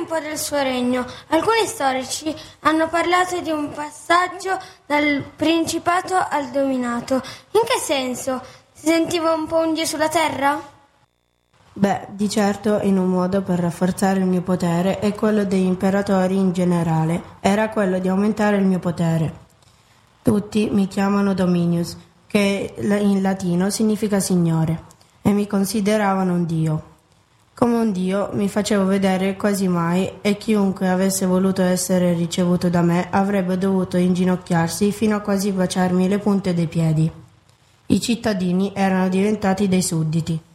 po' del suo regno. Alcuni storici hanno parlato di un passaggio dal principato al dominato. In che senso? Si sentiva un po' un dio sulla terra? Beh, di certo in un modo per rafforzare il mio potere e quello degli imperatori in generale. Era quello di aumentare il mio potere. Tutti mi chiamano Dominius, che in latino significa signore, e mi consideravano un dio. Come un dio mi facevo vedere quasi mai e chiunque avesse voluto essere ricevuto da me avrebbe dovuto inginocchiarsi fino a quasi baciarmi le punte dei piedi. I cittadini erano diventati dei sudditi.